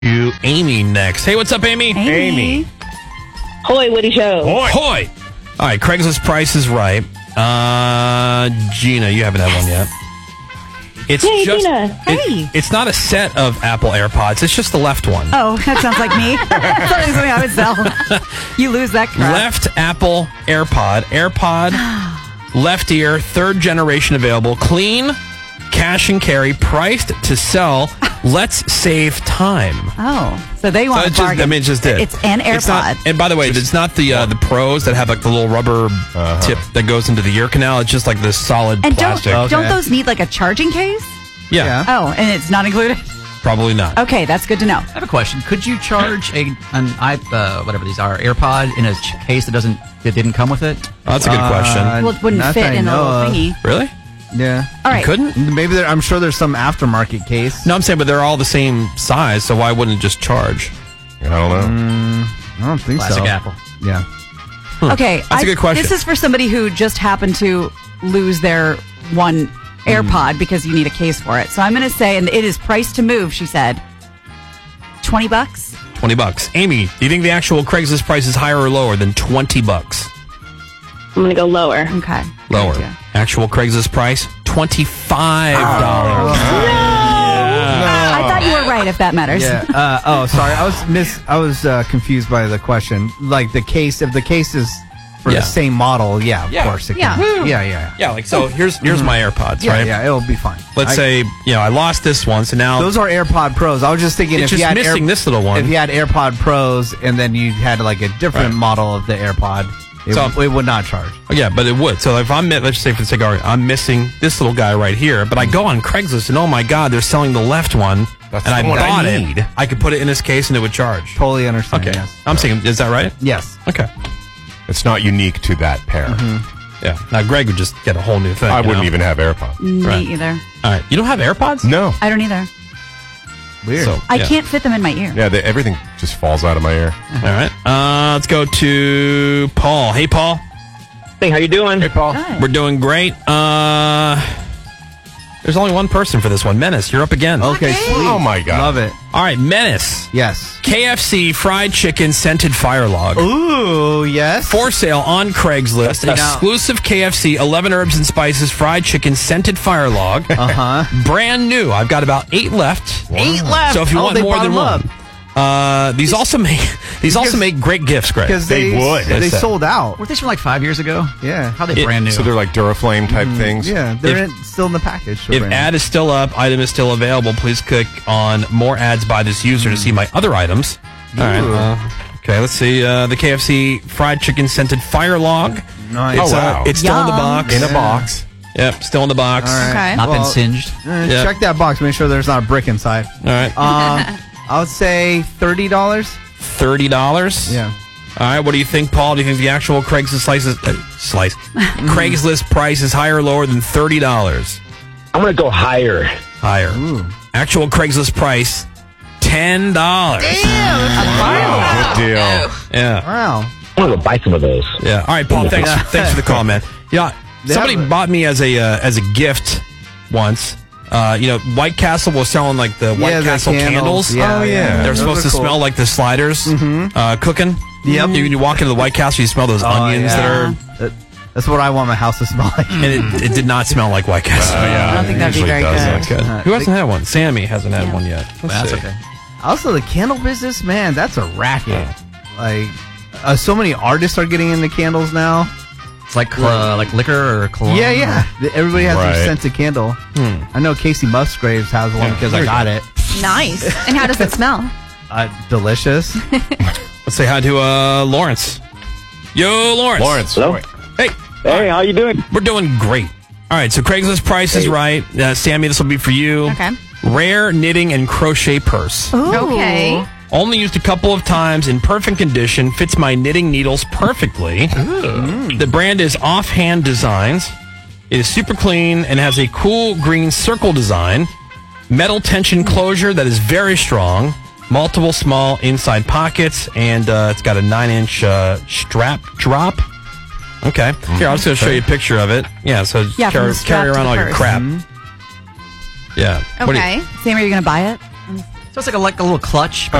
You, Amy, next. Hey, what's up, Amy? Amy. Hoy, Woody Show. Hoy. All right, Craigslist Price is Right. Gina, you haven't had one yet. It's Hey, just, Gina. Hey. It's not a set of Apple AirPods. It's just the left one. Oh, that sounds like me. Something I would sell. You lose that crap. Left Apple AirPod, left ear, third generation available, clean, cash and carry, priced to sell. Let's save time. Oh, so they want So a it just, bargain. I mean, it just did. It's an AirPod. It's not, and by the way, it's not the pros that have like the little rubber tip that goes into the ear canal. It's just like this solid and plastic. don't those need like a charging case? Yeah, Oh, and it's not included? probably not. Okay, that's good to know. I have a question. Could you charge whatever these are, AirPod in a case that didn't come with it? Oh, that's a good question. Well, it wouldn't not fit that I in the know little of. thingy. Really? Yeah. All You right. couldn't? Maybe I'm sure there's some aftermarket case. No, I'm saying, but they're all the same size, so why wouldn't it just charge? I don't know. I don't think Classic so. Apple. Yeah. Okay. That's a good question. This is for somebody who just happened to lose their one AirPod because you need a case for it. So I'm going to say, and it is priced to move, she said, $20? $20. Amy, do you think the actual Craigslist price is higher or lower than $20? I'm going to go lower. Okay. Lower. Gotcha. Actual Craigslist price, $25. I thought you were right, if that matters. Yeah. Sorry. I was confused by the question. Like the case, if the case is for Yeah. the same model, of course it Yeah. can. Yeah. Yeah, like so. Here's my AirPods, Yeah, right? yeah, it'll be fine. Let's say I lost this one, so now Those are AirPod Pros. I was just thinking it's if you just had missing this little one. if you had AirPod Pros and then you had like a different Right. model of the AirPod, it would not charge. Oh, yeah, but it would. So if let's say for the sake of argument, I'm missing this little guy right here, but I go on Craigslist and oh my God, they're selling the left one, That's and I the one I bought need. it. I could put it in this case and it would charge. Totally understand. Okay, Yes. I'm saying, is that right? Yes. Okay, It's not unique to that pair. yeah. Now Greg would just get a whole new thing. I you wouldn't know? even have AirPods. Me Right. either. All right, you don't have AirPods? No. I don't either. Weird. So I yeah. can't fit them in my ear. Yeah, everything just falls out of my ear. All right, let's go to Paul. Hey, Paul. Hey, how you doing? Hey, Paul. Good. We're doing great. There's only one person for this one. Menace, you're up again. Okay, sweet. Oh, my God. Love it. All right, Menace. Yes. KFC fried chicken scented fire log. Ooh, yes. For sale on Craigslist. Now- Exclusive KFC 11 herbs and spices fried chicken scented fire log. Brand new. I've got about 8 left. 8 left. So if you want they more bought than them one. These also make great gifts, Greg. Because They would. They That's it. sold out. Were these from like 5 years ago? Yeah. How are they brand new? So they're like Duraflame type things? Yeah, they're still in the package. so If brand new. ad is still up, item is still available, please click on more ads by this user to see my other items. All right. Okay, let's see. The KFC fried chicken scented fire log. Nice. It's, Oh, wow. it's still in the Yum. box. In a box. Yep, still in the box. All right. Okay. Not been Well, singed. Yeah. Check that box. Make sure there's not a brick inside. All right. I would say $30. $30. Yeah. All right. What do you think, Paul? Do you think the actual Craigslist Craigslist price is higher or lower than $30? I'm going to go higher. Higher. Actual Craigslist price $10. Good deal. Yeah. Wow. I'm going to go buy some of those. Yeah. All right, Paul. Thanks for the call, man. Yeah. Somebody have a- bought me as a gift once. White Castle was selling like the White the Castle candles. Yeah, Oh, yeah. They're Those supposed are to cool. smell like the sliders cooking. Yep. You walk into the White Castle, you smell those onions that are, That's what I want my house to smell like. and it did not smell like White Castle. Yeah, I don't think that'd be usually very doesn't. good. Good. Who hasn't had one? Sammy hasn't had one yet. Let's That's see. okay. Also, the candle business, man, that's a racket. Like, so many artists are getting into candles now. It's like liquor or cologne. Yeah. Everybody has Right. their scented candle. I know Casey Musgraves has one because I got it. Nice. And how does it smell? Delicious. Let's say hi to Lawrence. Yo, Lawrence. Lawrence. Hello? Hey. Hey, how you doing? We're doing great. All right, so Craigslist price is right. Sammy, this will be for you. Okay. Rare knitting and crochet purse. Okay. Only used a couple of times, in perfect condition, fits my knitting needles perfectly. The brand is Offhand Designs. It is super clean and has a cool green circle design. Metal tension closure that is very strong. Multiple small inside pockets, and it's got a 9-inch strap drop. Okay. Here, I'm just going to show you a picture of it. Yeah, so Yeah, from carry, the strap carry to around the all your purse. crap. Yeah. What do you- Okay. Sam, are you going to buy it? So it's like a little clutch.